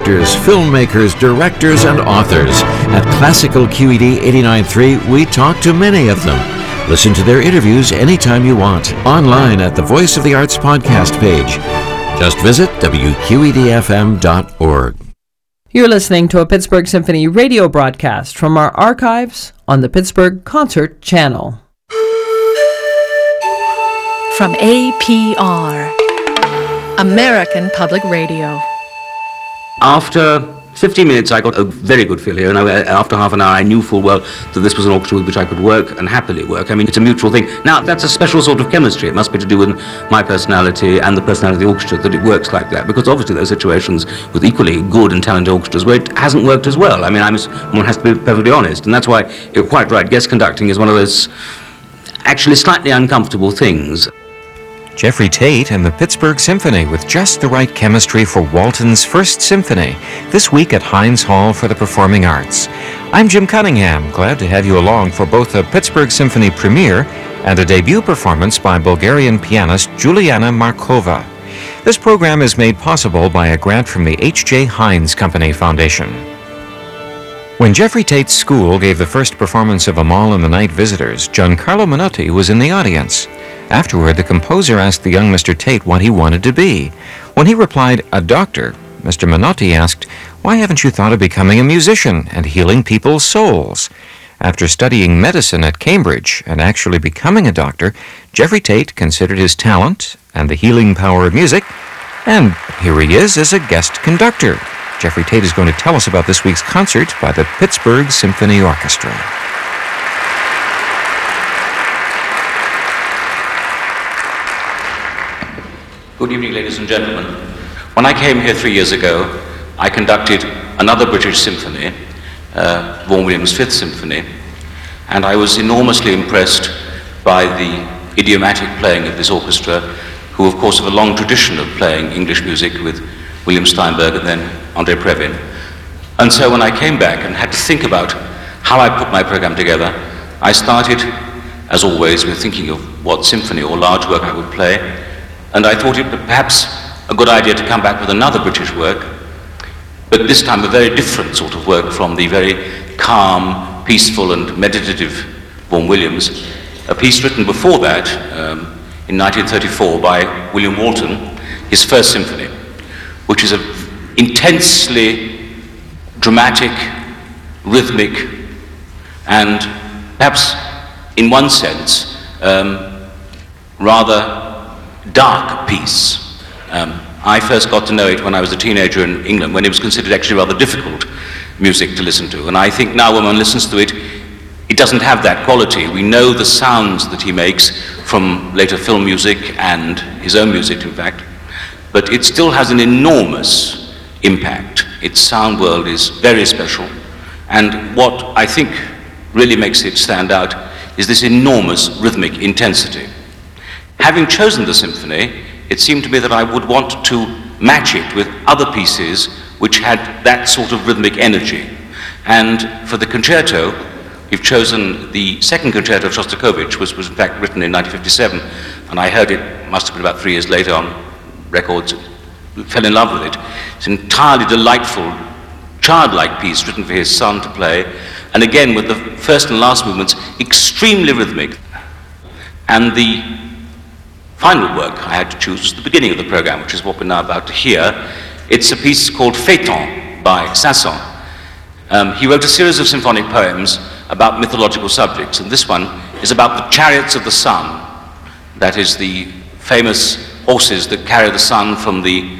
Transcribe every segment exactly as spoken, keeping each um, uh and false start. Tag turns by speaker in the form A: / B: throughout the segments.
A: actors, filmmakers, directors, and authors. At Classical Q E D eighty-nine point three, we talk to many of them. Listen to their interviews anytime you want, online at the Voice of the Arts podcast page. Just visit W Q E D F M dot org.
B: You're listening to a Pittsburgh Symphony radio broadcast from our archives on the Pittsburgh Concert Channel.
C: From A P R, American Public Radio.
D: After fifteen minutes, I got a very good feel here, and I, after half an hour, I knew full well that this was an orchestra with which I could work, and happily work. I mean, it's a mutual thing. Now, that's a special sort of chemistry. It must be to do with my personality and the personality of the orchestra that it works like that, because obviously there are situations with equally good and talented orchestras where it hasn't worked as well. I mean, I'm, one has to be perfectly honest, and that's why you're quite right. Guest conducting is one of those actually slightly uncomfortable things.
E: Jeffrey Tate and the Pittsburgh Symphony with just the right chemistry for Walton's First Symphony, this week at Heinz Hall for the Performing Arts. I'm Jim Cunningham, glad to have you along for both a Pittsburgh Symphony premiere and a debut performance by Bulgarian pianist Juliana Markova. This program is made possible by a grant from the H J Heinz Company Foundation. When Jeffrey Tate's school gave the first performance of Amahl and the Night Visitors, Giancarlo Menotti was in the audience. Afterward, the composer asked the young Mister Tate what he wanted to be. When he replied, a doctor, Mister Menotti asked, why haven't you thought of becoming a musician and healing people's souls? After studying medicine at Cambridge and actually becoming a doctor, Jeffrey Tate considered his talent and the healing power of music, and here he is as a guest conductor. Jeffrey Tate is going to tell us about this week's concert by the Pittsburgh Symphony Orchestra.
D: Good evening, ladies and gentlemen. When I came here three years ago, I conducted another British symphony, uh, Vaughan Williams' Fifth Symphony, and I was enormously impressed by the idiomatic playing of this orchestra, who of course have a long tradition of playing English music with William Steinberg and then Andre Previn. And so when I came back and had to think about how I put my program together, I started, as always, with thinking of what symphony or large work I would play. And I thought it perhaps a good idea to come back with another British work, but this time a very different sort of work from the very calm, peaceful and meditative Vaughan Williams, a piece written before that, um, in nineteen thirty-four, by William Walton, his First Symphony, which is an intensely dramatic, rhythmic, and perhaps in one sense, um, rather dark piece. Um, I first got to know it when I was a teenager in England, when it was considered actually rather difficult music to listen to. And I think now when one listens to it, it doesn't have that quality. We know the sounds that he makes from later film music and his own music, in fact, but it still has an enormous impact. Its sound world is very special. And what I think really makes it stand out is this enormous rhythmic intensity. Having chosen the symphony, it seemed to me that I would want to match it with other pieces which had that sort of rhythmic energy. And for the concerto, we've chosen the second concerto of Shostakovich, which was in fact written in nineteen fifty-seven, and I heard it, must have been about three years later on records, fell in love with it. It's an entirely delightful, childlike piece written for his son to play, and again with the first and last movements, extremely rhythmic. And the final work I had to choose was the beginning of the program, which is what we're now about to hear. It's a piece called Phaeton by Saint-Saëns. Um, he wrote a series of symphonic poems about mythological subjects, and this one is about the chariots of the sun. That is, the famous horses that carry the sun from the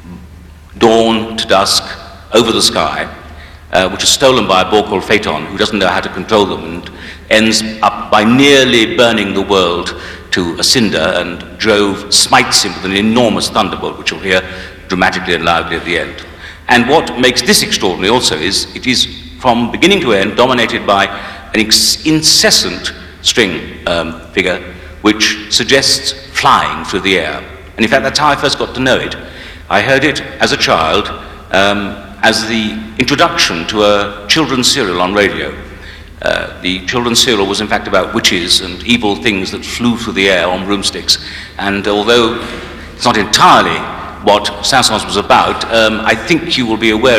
D: dawn to dusk over the sky, uh, which is stolen by a boar called Phaeton, who doesn't know how to control them, and ends up by nearly burning the world to a cinder, and Jove smites him with an enormous thunderbolt, which you'll hear dramatically and loudly at the end. And what makes this extraordinary also is it is from beginning to end dominated by an ex- incessant string um, figure which suggests flying through the air. And in fact, that's how I first got to know it. I heard it as a child um, as the introduction to a children's serial on radio. Uh, the children's serial was in fact about witches and evil things that flew through the air on broomsticks. And although it's not entirely what Saint-Saëns was about, um, I think you will be aware